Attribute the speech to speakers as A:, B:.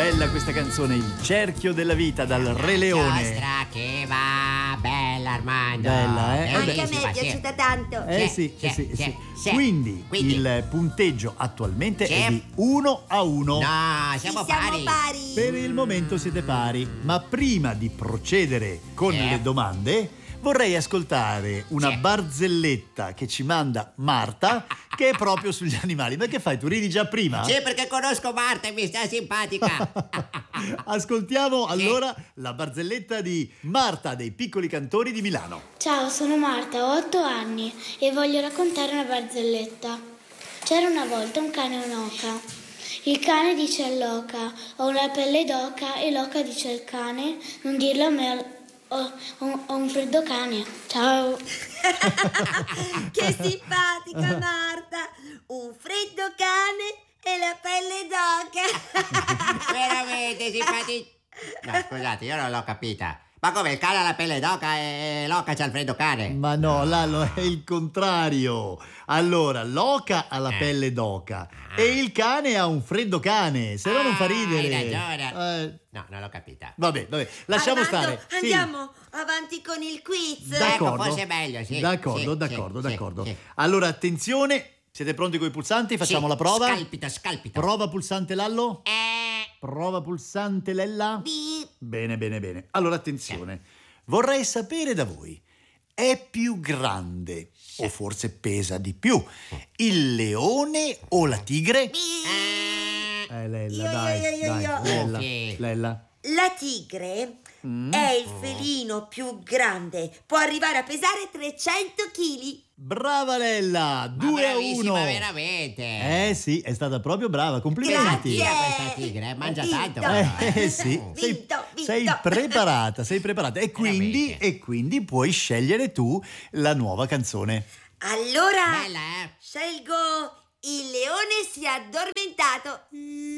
A: bella questa canzone, Il cerchio della vita dal Re Leone.
B: Giostra che va, bella Armando.
A: Bella, eh?
C: Anche a me è piaciuta tanto.
A: Sì.
B: sì.
A: Quindi il punteggio attualmente è di 1-1.
B: No, siamo pari.
A: Per il momento siete pari, ma prima di procedere con le domande vorrei ascoltare una barzelletta che ci manda Marta, che è proprio sugli animali. Ma che fai, tu ridi già prima?
B: Sì, perché conosco Marta e mi sta simpatica.
A: Ascoltiamo allora la barzelletta di Marta dei Piccoli Cantori di Milano.
D: Ciao, sono Marta, ho 8 anni e voglio raccontare una barzelletta. C'era una volta un cane e un'oca. Il cane dice all'oca: ho una pelle d'oca, e l'oca dice al cane: non dirlo a me, ho un freddo cane. Ciao.
C: Che simpatica Marta. Un freddo cane e la pelle d'oca.
B: Veramente simpatica. No, scusate, io non l'ho capita. Ma come, il cane ha la pelle d'oca e l'oca c'ha il freddo cane?
A: Ma no, Lallo, è il contrario. Allora, l'oca ha la pelle d'oca e il cane ha un freddo cane, se no non fa ridere.
B: Hai ragione. No, non l'ho capita.
A: Vabbè, lasciamo
C: Armando,
A: stare.
C: andiamo avanti con il quiz.
A: D'accordo.
B: Ecco, forse è meglio, sì.
A: D'accordo.
B: Sì.
A: Allora, attenzione, siete pronti con i pulsanti? Facciamo la prova.
B: Scalpita.
A: Prova pulsante Lallo. Prova pulsante Lella. Bene. Allora, attenzione. Vorrei sapere da voi, è più grande o forse pesa di più il leone o la tigre? Lella, dai. Lella.
C: La tigre è il felino più grande. Può arrivare a pesare 300 kg.
A: Brava Lella, 2-1.
B: Bravissima, veramente.
A: Sì, è stata proprio brava, complimenti.
B: Tira questa tigre, mangia tanto.
A: Sì,
C: Vinto.
A: sei preparata. E quindi puoi scegliere tu la nuova canzone.
C: Allora,
B: Bella,
C: scelgo Il leone si è addormentato.